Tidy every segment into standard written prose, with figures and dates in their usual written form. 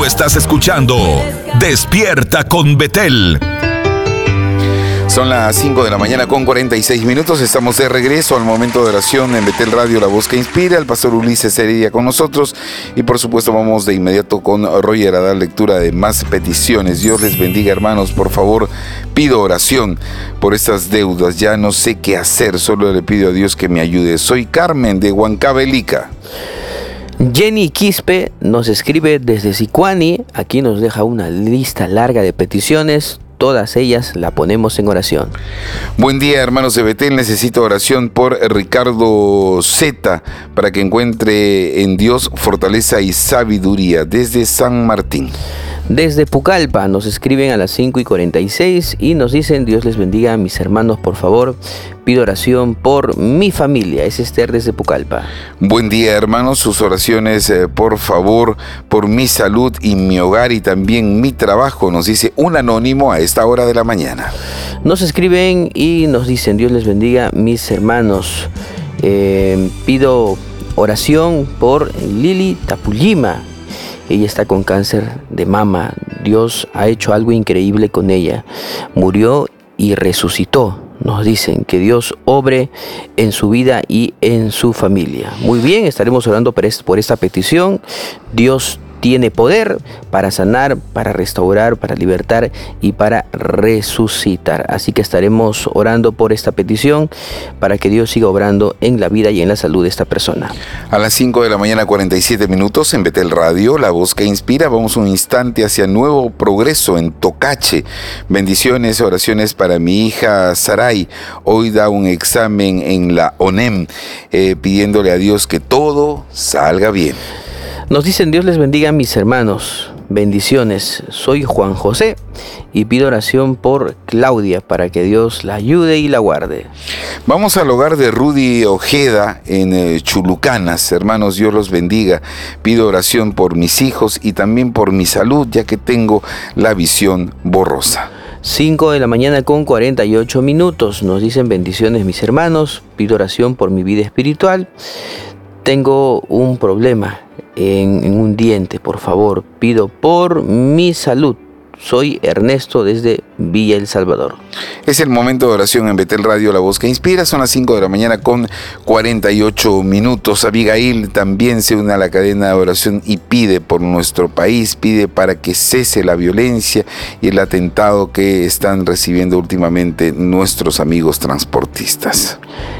Tú estás escuchando Despierta con Betel. Son las 5 de la mañana con 46 minutos. Estamos de regreso al momento de oración en Betel Radio, la voz que inspira. El pastor Ulises Heredia con nosotros. Y por supuesto vamos de inmediato con Roger a dar lectura de más peticiones. Dios les bendiga, hermanos. Por favor, pido oración por estas deudas. Ya no sé qué hacer. Solo le pido a Dios que me ayude. Soy Carmen de Huancavelica. Jenny Quispe nos escribe desde Sicuani. Aquí nos deja una lista larga de peticiones. Todas ellas la ponemos en oración. Buen día, hermanos de Betel. Necesito oración por Ricardo Z para que encuentre en Dios fortaleza y sabiduría desde San Martín. Desde Pucallpa nos escriben a las 5:46 y nos dicen: Dios les bendiga a mis hermanos, por favor. Pido oración por mi familia. Es Esther desde Pucallpa. Buen día, hermanos. Sus oraciones, por favor, por mi salud y mi hogar y también mi trabajo, nos dice un anónimo a esta hora de la mañana. Nos escriben y nos dicen: Dios les bendiga, mis hermanos. Pido oración por Lili Tapullima. Ella está con cáncer de mama. Dios ha hecho algo increíble con ella. Murió y resucitó. Nos dicen que Dios obre en su vida y en su familia. Muy bien, estaremos orando por esta petición. Dios tiene poder para sanar, para restaurar, para libertar y para resucitar. Así que estaremos orando por esta petición para que Dios siga obrando en la vida y en la salud de esta persona. A las 5 de la mañana 47 minutos en Betel Radio, la voz que inspira. Vamos un instante hacia Nuevo Progreso en Tocache. Bendiciones, oraciones para mi hija Saray. Hoy da un examen en la ONEM, pidiéndole a Dios que todo salga bien. Nos dicen: Dios les bendiga a mis hermanos. Bendiciones. Soy Juan José y pido oración por Claudia para que Dios la ayude y la guarde. Vamos al hogar de Rudy Ojeda en Chulucanas. Hermanos, Dios los bendiga. Pido oración por mis hijos y también por mi salud, ya que tengo la visión borrosa. 5 de la mañana con 48 minutos. Nos dicen: bendiciones, mis hermanos. Pido oración por mi vida espiritual. Tengo un problema en un diente, por favor. Pido por mi salud. Soy Ernesto desde Villa El Salvador. Es el momento de oración en Betel Radio, la voz que inspira. Son las 5 de la mañana con 48 minutos. Abigail también se une a la cadena de oración y pide por nuestro país, pide para que cese la violencia y el atentado que están recibiendo últimamente nuestros amigos transportistas.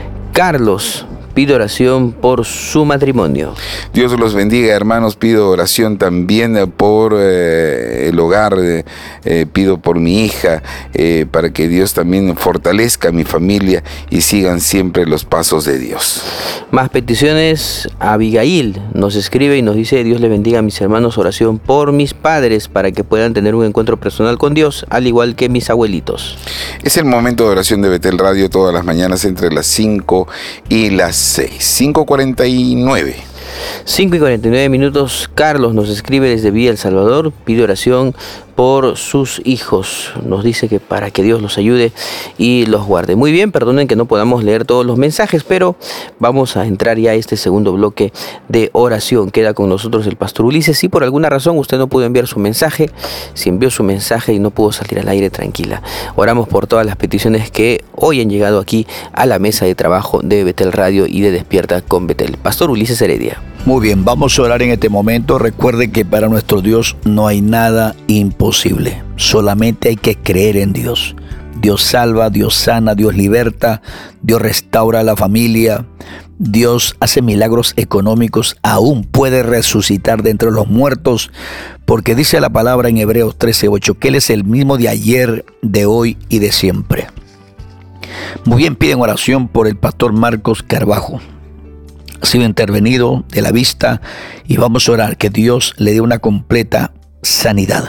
Carlos pido oración por su matrimonio. Dios los bendiga, hermanos. Pido oración también por el hogar. Pido por mi hija, para que Dios también fortalezca a mi familia y sigan siempre los pasos de Dios. Más peticiones. Abigail nos escribe y nos dice: Dios le bendiga a mis hermanos. Oración por mis padres para que puedan tener un encuentro personal con Dios, al igual que mis abuelitos. Es el momento de oración de Betel Radio todas las mañanas entre las 5 y las 5:49. 5:49 minutos. Carlos nos escribe desde Villa El Salvador. Pide oración por sus hijos. Nos dice que para que Dios los ayude y los guarde. Muy bien, perdonen que no podamos leer todos los mensajes, pero vamos a entrar ya a este segundo bloque de oración. Queda con nosotros el pastor Ulises. Si por alguna razón usted no pudo enviar su mensaje, si envió su mensaje y no pudo salir al aire, tranquila. Oramos por todas las peticiones que hoy han llegado aquí a la mesa de trabajo de Betel Radio y de Despierta con Betel. Pastor Ulises Heredia. Muy bien, vamos a orar en este momento. Recuerde que para nuestro Dios no hay nada imposible. Solamente hay que creer en Dios. Dios salva, Dios sana, Dios liberta, Dios restaura la familia, Dios hace milagros económicos, aún puede resucitar de entre los muertos, porque dice la palabra en Hebreos 13:8 que Él es el mismo de ayer, de hoy y de siempre. Muy bien, piden oración por el pastor Marcos Carvajo. Ha sido intervenido de la vista y vamos a orar que Dios le dé una completa sanidad.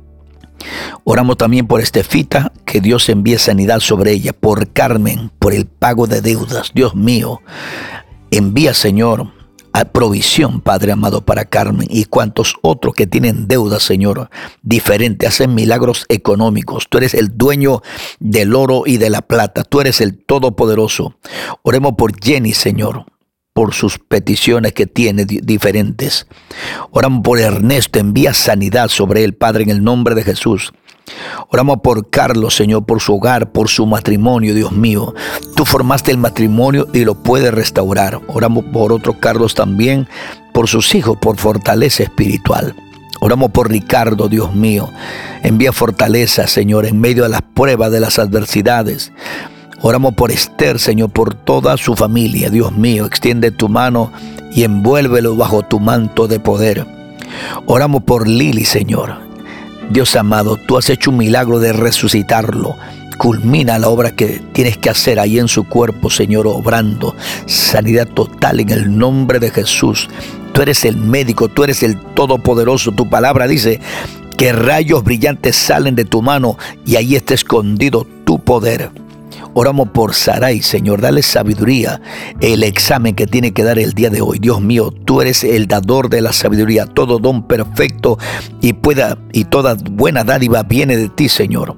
Oramos también por Estefita, que Dios envíe sanidad sobre ella, por Carmen, por el pago de deudas. Dios mío, envía, Señor, a provisión, Padre amado, para Carmen y cuantos otros que tienen deudas, Señor, diferente, hacen milagros económicos. Tú eres el dueño del oro y de la plata. Tú eres el Todopoderoso. Oremos por Jenny, Señor. por sus peticiones que tiene diferentes. Oramos por Ernesto, envía sanidad sobre él, Padre, en el nombre de Jesús. Oramos por Carlos, Señor, por su hogar, por su matrimonio, Dios mío. Tú formaste el matrimonio y lo puedes restaurar. Oramos por otro Carlos también, por sus hijos, por fortaleza espiritual. Oramos por Ricardo, Dios mío. Envía fortaleza, Señor, en medio de las pruebas, de las adversidades. Oramos por Esther, Señor, por toda su familia, Dios mío. Extiende tu mano y envuélvelo bajo tu manto de poder. Oramos por Lili, Señor. Dios amado, tú has hecho un milagro de resucitarlo. Culmina la obra que tienes que hacer ahí en su cuerpo, Señor, obrando sanidad total en el nombre de Jesús. Tú eres el médico, tú eres el todopoderoso. Tu palabra dice que rayos brillantes salen de tu mano y ahí está escondido tu poder. Oramos por Sarai, Señor, dale sabiduría, el examen que tiene que dar el día de hoy. Dios mío, tú eres el dador de la sabiduría, todo don perfecto y toda buena dádiva viene de ti, Señor.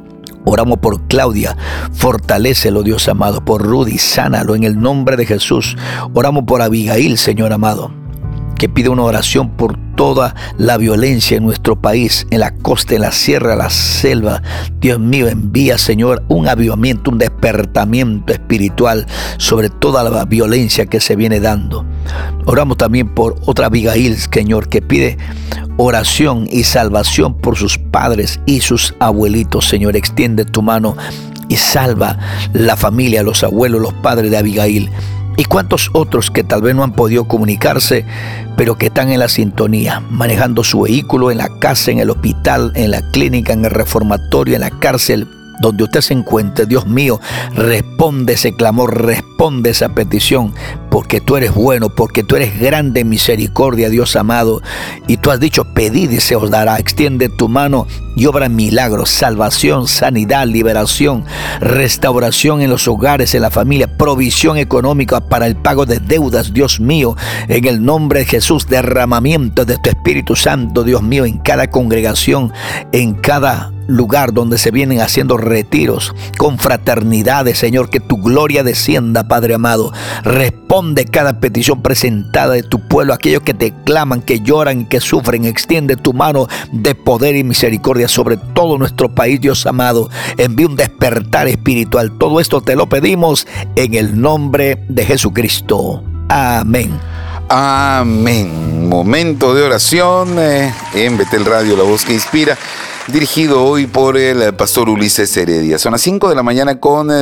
Oramos por Claudia, fortalécelo, Dios amado. Por Rudy, sánalo en el nombre de Jesús. Oramos por Abigail, Señor amado, que pide una oración por toda la violencia en nuestro país, en la costa, en la sierra, en la selva. Dios mío, envía, Señor, un avivamiento, un despertamiento espiritual sobre toda la violencia que se viene dando. Oramos también por otra Abigail, Señor, que pide oración y salvación por sus padres y sus abuelitos. Señor, extiende tu mano y salva la familia, los abuelos, los padres de Abigail. Y cuántos otros que tal vez no han podido comunicarse, pero que están en la sintonía, manejando su vehículo, en la casa, en el hospital, en la clínica, en el reformatorio, en la cárcel, donde usted se encuentre. Dios mío, responde ese clamor, responde esa petición, porque tú eres bueno, porque tú eres grande en misericordia, Dios amado. Y tú has dicho, pedid y se os dará. Extiende tu mano y obra milagros, salvación, sanidad, liberación, restauración en los hogares, en la familia, provisión económica para el pago de deudas, Dios mío, en el nombre de Jesús, derramamiento de tu Espíritu Santo, Dios mío, en cada congregación, en cada lugar donde se vienen haciendo retiros, con fraternidades, Señor, que tu gloria descienda, Padre amado. Responde cada petición presentada de tu pueblo, aquellos que te claman, que lloran, que sufren. Extiende tu mano de poder y misericordia sobre todo nuestro país, Dios amado. Envía un despertar espiritual. Todo esto te lo pedimos en el nombre de Jesucristo. Amén. Amén. Momento de oración en Betel Radio, la voz que inspira, dirigido hoy por el pastor Ulises Heredia. Son las 5 de la mañana con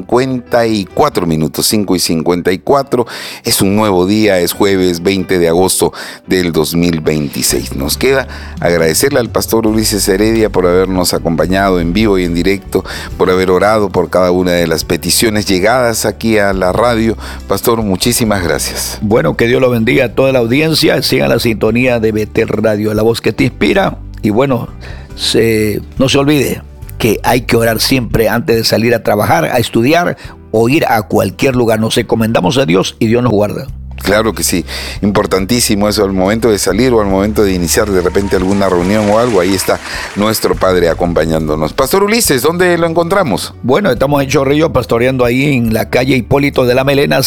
54 minutos, 5:54. Es un nuevo día, es jueves 20 de agosto del 2026. Nos queda agradecerle al pastor Ulises Heredia por habernos acompañado en vivo y en directo, por haber orado por cada una de las peticiones llegadas aquí a la radio. Pastor, muchísimas gracias. Bueno, que Dios lo bendiga a toda la audiencia. Sigan la sintonía de Betel Radio, la voz que te inspira. Y bueno, no se olvide que hay que orar siempre antes de salir a trabajar, a estudiar o ir a cualquier lugar. Nos encomendamos a Dios y Dios nos guarda. Claro que sí, importantísimo eso al momento de salir o al momento de iniciar de repente alguna reunión o algo. Ahí está nuestro Padre acompañándonos. Pastor Ulises, ¿dónde lo encontramos? Bueno, estamos en Chorrillos pastoreando ahí en la calle Hipólito de la Melena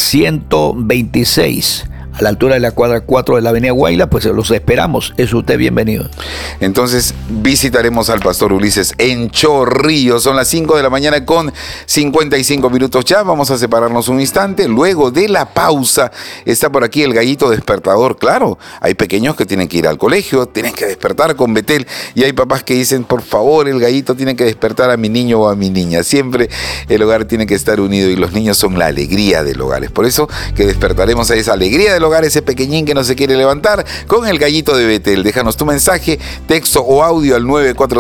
126. A la altura de la cuadra 4 de la avenida Guayla, pues los esperamos. Es usted bienvenido. Entonces visitaremos al pastor Ulises en Chorrillos. Son las 5 de la mañana con 55 minutos ya. Vamos a separarnos un instante. Luego de la pausa está por aquí el gallito despertador. Claro, hay pequeños que tienen que ir al colegio, tienen que despertar con Betel. Y hay papás que dicen, por favor, el gallito tiene que despertar a mi niño o a mi niña. Siempre el hogar tiene que estar unido y los niños son la alegría del hogar. Es por eso que despertaremos a esa alegría del hogar, ese pequeñín que no se quiere levantar, con el gallito de Betel. Déjanos tu mensaje, texto o audio al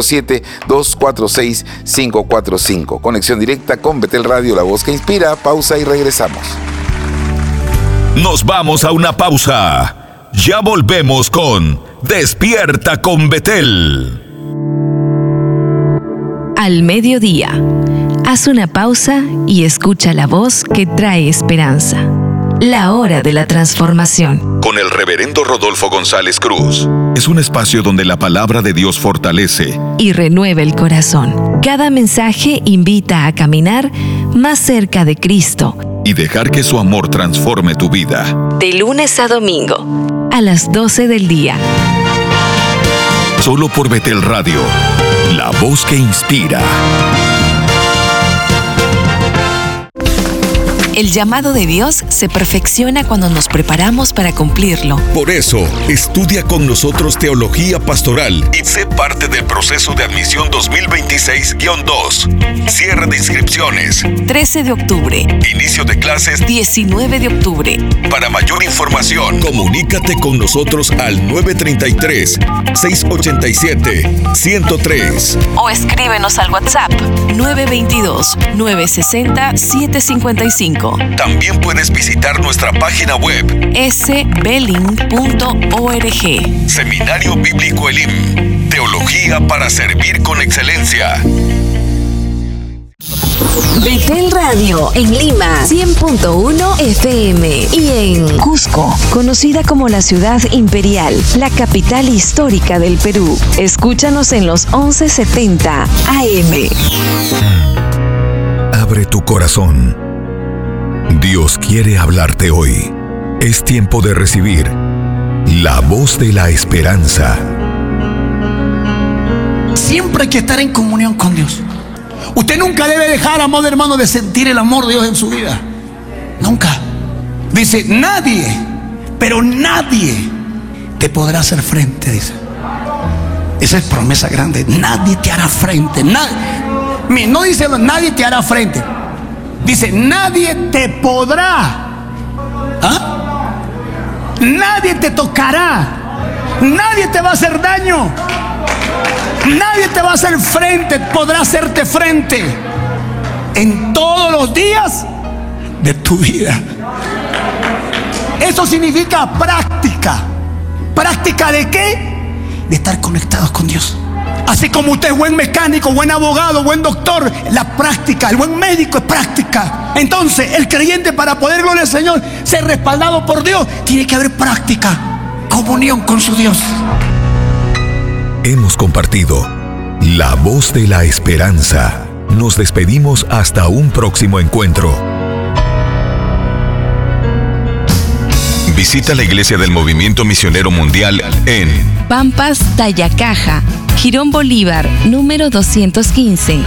947-246-545. Conexión directa con Betel Radio, la voz que inspira. Pausa y regresamos. Nos vamos a una pausa. Ya volvemos con Despierta con Betel. Al mediodía, haz una pausa y escucha la voz que trae esperanza. La hora de la transformación. Con el reverendo Rodolfo González Cruz. Es un espacio donde la palabra de Dios fortalece y renueva el corazón. Cada mensaje invita a caminar más cerca de Cristo y dejar que su amor transforme tu vida. De lunes a domingo, a las 12 del día. Solo por Betel Radio, la voz que inspira. El llamado de Dios se perfecciona cuando nos preparamos para cumplirlo. Por eso, estudia con nosotros Teología Pastoral y sé parte del proceso de admisión 2026-2. Cierre de inscripciones. 13 de octubre. Inicio de clases 19 de octubre. Para mayor información, comunícate con nosotros al 933-687-103. O escríbenos al WhatsApp 922-960-755. También puedes visitar nuestra página web sbeling.org. Seminario Bíblico Elim. Teología para servir con excelencia. Betel Radio en Lima 100.1 FM y en Cusco, conocida como la ciudad imperial, la capital histórica del Perú. Escúchanos en los 1170 AM. Abre tu corazón. Dios quiere hablarte hoy. Es tiempo de recibir la voz de la esperanza. Siempre hay que estar en comunión con Dios. Usted nunca debe dejar, amado hermano, de sentir el amor de Dios en su vida. Nunca. Dice, nadie, pero nadie te podrá hacer frente, dice. Esa es promesa grande. Nadie te hará frente. No dice nadie te hará frente. Dice, nadie te podrá. Nadie te tocará. Nadie te va a hacer daño. Nadie te va a hacer frente, podrá hacerte frente en todos los días de tu vida. Eso significa práctica. ¿Práctica de qué? De estar conectados con Dios. Así como usted es buen mecánico, buen abogado, buen doctor, la práctica, el buen médico es práctica. Entonces, el creyente, para poder, gloria al Señor, ser respaldado por Dios, tiene que haber práctica, comunión con su Dios. Hemos compartido la voz de la esperanza. Nos despedimos hasta un próximo encuentro. Visita la Iglesia del Movimiento Misionero Mundial en Pampas, Tayacaja, Girón Bolívar, número 215.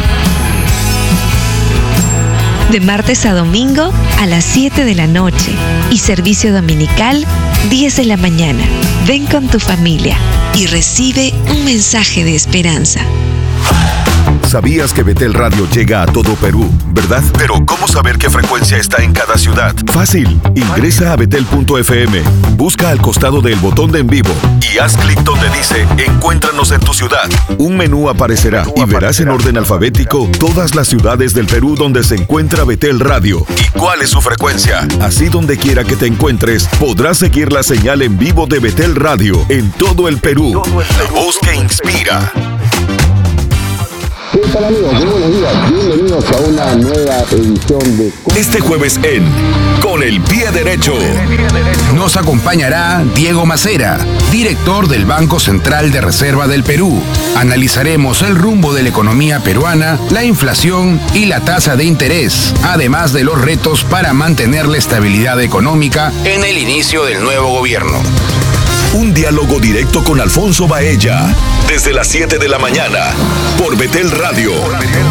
De martes a domingo a las 7 de la noche y servicio dominical 10 de la mañana. Ven con tu familia y recibe un mensaje de esperanza. ¿Sabías que Betel Radio llega a todo Perú, verdad? Pero ¿cómo saber qué frecuencia está en cada ciudad? Fácil, ingresa a betel.fm, busca al costado del botón de en vivo y haz clic donde dice Encuéntranos en tu ciudad. Un menú aparecerá y verás en orden alfabético todas las ciudades del Perú donde se encuentra Betel Radio y cuál es su frecuencia. Así, donde quiera que te encuentres, podrás seguir la señal en vivo de Betel Radio en todo el Perú. La voz que inspira. ¿Qué tal, amigos? Muy buenos días. Bienvenidos a una nueva edición de... Este jueves en Con el Pie Derecho nos acompañará Diego Macera, director del Banco Central de Reserva del Perú. Analizaremos el rumbo de la economía peruana, la inflación y la tasa de interés, además de los retos para mantener la estabilidad económica en el inicio del nuevo gobierno. Un diálogo directo con Alfonso Baella, desde las 7 de la mañana, por Betel Radio.